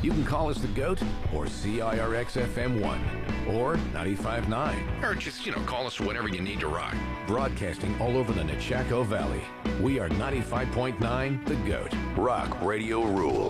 You can call us the GOAT or CIRX FM 1 or 95.9. Or just, call us whatever you need to rock. Broadcasting all over the Nechako Valley. We are 95.9 The GOAT. Rock Radio Rule.